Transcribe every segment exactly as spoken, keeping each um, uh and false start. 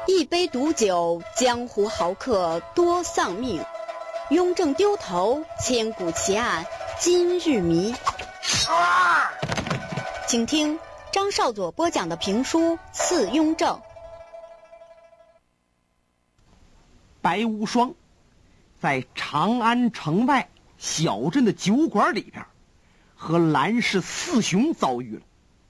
一杯毒酒，江湖豪客多丧命。雍正丢头，千古奇案今日谜。啊！请听张少佐播讲的评书《刺雍正》。 白无双在长安城外小镇的酒馆里边，和蓝氏四雄遭遇了。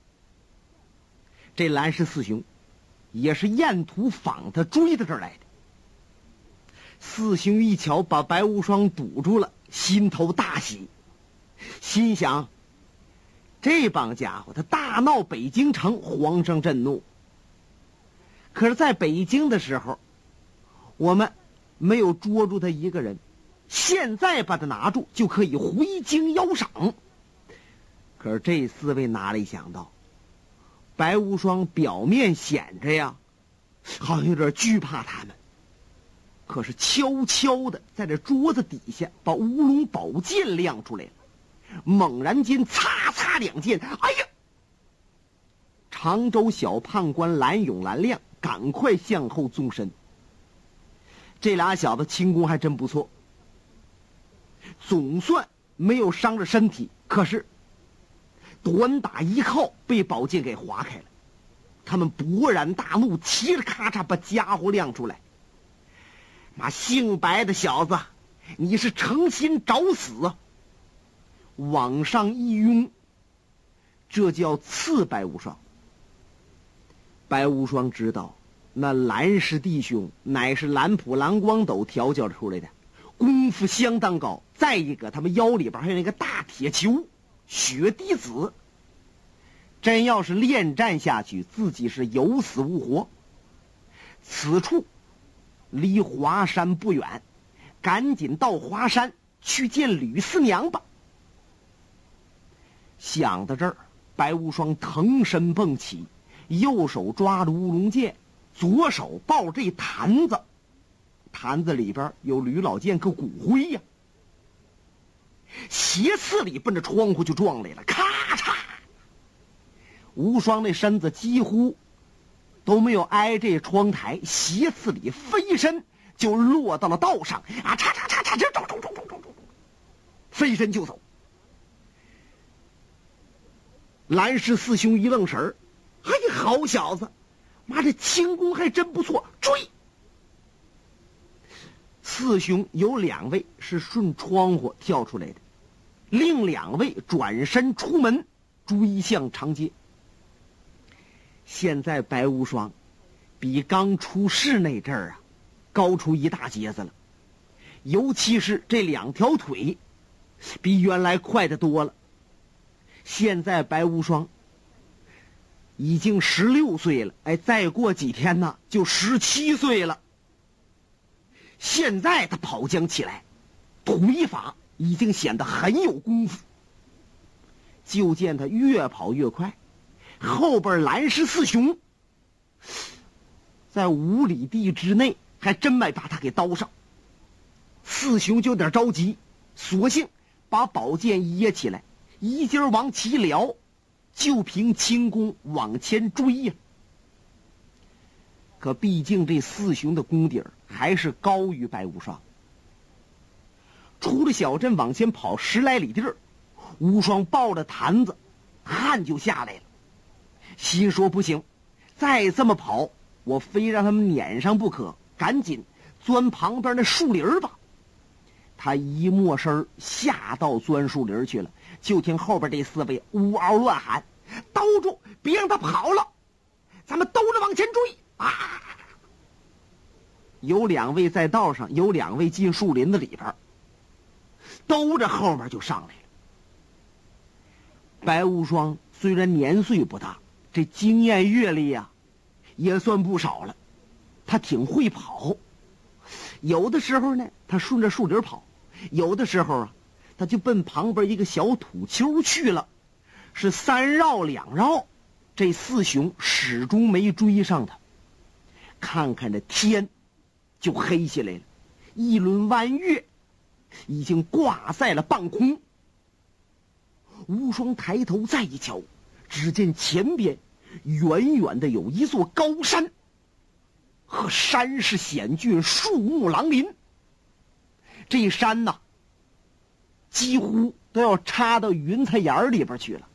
这蓝氏四雄也是沿途访他追到这儿来的。四雄一瞧把白无双堵住了，心头大喜，心想这帮家伙他大闹北京城，皇上震怒。可是在北京的时候我们没有捉住他一个人，现在把他拿住就可以回京邀赏。可是这四位哪里想到，白无双表面显着呀好像有点惧怕他们，可是悄悄的在这桌子底下把乌龙宝剑亮出来了，猛然间擦擦两剑，哎呀！常州小判官蓝勇、蓝亮赶快向后纵身。这俩小子轻功还真不错，总算没有伤着身体，可是短打一靠被宝剑给划开了。他们勃然大怒，齐着咔嚓把家伙亮出来。妈，姓白的小子，你是诚心找死啊！往上一拥，这叫刺白无双。白无双知道那蓝氏弟兄乃是蓝普蓝光斗调教出来的，功夫相当高。再一个他们腰里边还有那个大铁球血滴子，真要是恋战下去自己是有死无活。此处离华山不远，赶紧到华山去见吕四娘吧。想到这儿，白无双腾身蹦起，右手抓着乌龙剑，左手抱着这坛子，坛子里边有吕老剑个骨灰呀、啊，斜刺里奔着窗户就撞来了，咔嚓！无双那身子几乎都没有挨这窗台，斜刺里飞身就落到了道上，啊，嚓嚓嚓嚓，这走走走走走走，飞身就走。蓝氏四兄一愣神儿，哎，好小子，妈这轻功还真不错，追！四兄有两位是顺窗户跳出来的，另两位转身出门追向长街。现在白无双比刚出事那阵儿啊高出一大截子了，尤其是这两条腿比原来快得多了。现在白无双已经十六岁了，哎，再过几天呢就十七岁了。现在他跑将起来，腿法已经显得很有功夫。就见他越跑越快，后边蓝氏四雄在五里地之内还真没把他给刀上。四雄就有点着急，索性把宝剑掖起来，一劲儿往起撩，就凭轻功往前追呀、啊。可毕竟这四雄的功底儿还是高于白无双。出了小镇往前跑十来里地儿，无双抱着坛子，汗就下来了，心说不行，再这么跑我非让他们撵上不可，赶紧钻旁边的树林吧。他一没身下到钻树林去了，就听后边这四位呜嗷乱喊：兜住，别让他跑了，咱们兜着往前追啊！有两位在道上，有两位进树林子里边，兜着后面就上来了。白无双虽然年岁不大，这经验阅历呀、啊、也算不少了，他挺会跑。有的时候呢他顺着树林跑，有的时候啊他就奔旁边一个小土丘去了，是三绕两绕，这四雄始终没追上他。看看这天就黑下来了，一轮弯月已经挂在了半空。无双抬头再一瞧，只见前边远远的有一座高山， 和山势险峻，树木狼林。这山呐，几乎都要插到云彩眼里边去了。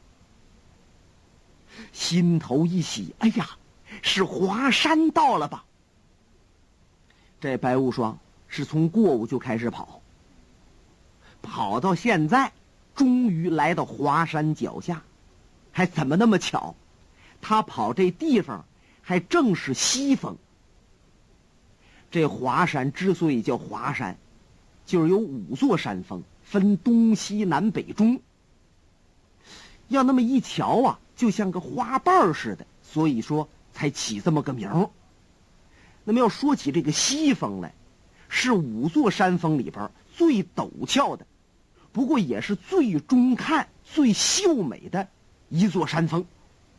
心头一喜，哎呀，是华山到了吧？这白无双是从过午就开始跑，跑到现在，终于来到华山脚下。还怎么那么巧？他跑这地方还正是西风。这华山之所以叫华山，就是有五座山峰，分东西南北中。要那么一瞧啊，就像个花瓣似的，所以说才起这么个名儿。那么要说起这个西峰来，是五座山峰里边最陡峭的，不过也是最中看、最秀美的一座山峰。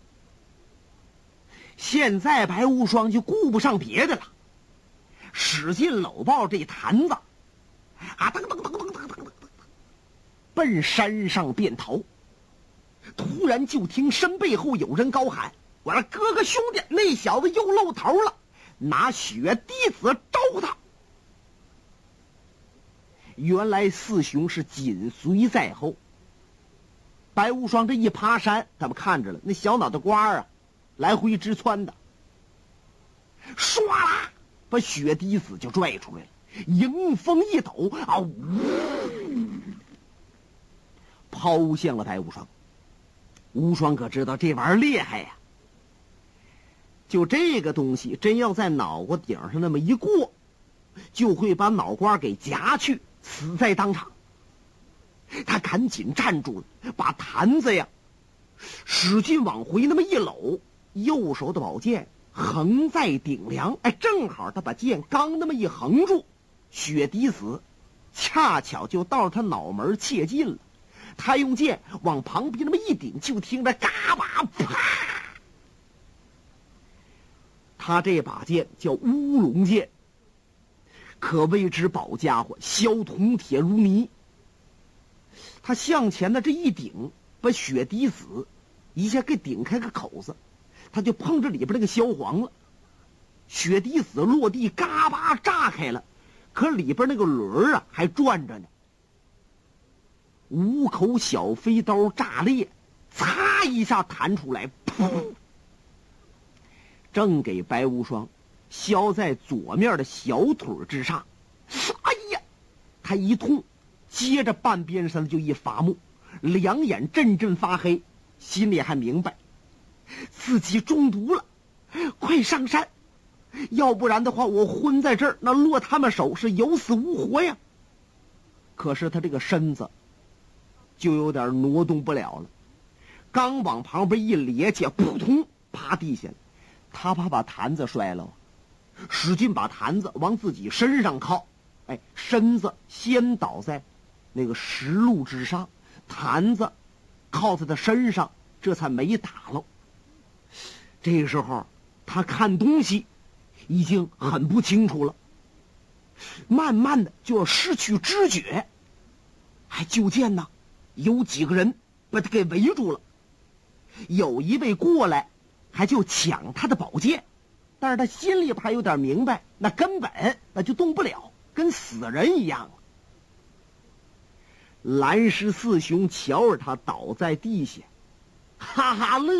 现在白无双就顾不上别的了，使劲搂抱这坛子，啊，噔噔噔噔噔噔噔，奔山上便逃。突然就听身背后有人高喊：“我说哥哥兄弟，那小子又露头了，拿血滴子招他！”原来四雄是紧随在后。白无双这一爬山，他们看着了，那小脑袋瓜啊，来回直窜的，唰啦，把血滴子就拽出来了，迎风一抖啊，呜，抛向了白无双。无双可知道这玩意儿厉害呀、啊！就这个东西，真要在脑瓜顶上那么一过，就会把脑瓜给夹去，死在当场。他赶紧站住了，把坛子呀使劲往回那么一搂，右手的宝剑横在顶梁，哎，正好他把剑刚那么一横住，血滴子恰巧就到了他脑门切近了。他用剑往旁边那么一顶，就听着嘎巴啪！他这把剑叫乌龙剑，可谓之宝家伙，削铜铁如泥。他向前的这一顶，把血滴子一下给顶开个口子，他就碰着里边那个硝黄了，血滴子落地嘎巴炸开了，可里边那个轮啊还转着呢。五口小飞刀炸裂，擦一下弹出来，噗，正给白无双削在左面的小腿之上。哎呀，他一痛，接着半边身就一伐木，两眼阵阵发黑，心里还明白自己中毒了，快上山，要不然的话我昏在这儿，那落他们手是有死无活呀。可是他这个身子就有点挪动不了了，刚往旁边一咧起，扑通趴地下了。他怕把坛子摔了，使劲把坛子往自己身上靠，哎，身子先倒在那个石路之上，坛子靠在他身上，这才没打喽。这个时候他看东西已经很不清楚了，慢慢的就要失去知觉。还就见呢有几个人把他给围住了，有一位过来还就抢他的宝剑，但是他心里边还有点明白，那根本那就动不了，跟死人一样。蓝狮四雄瞧着他倒在地下，哈哈乐。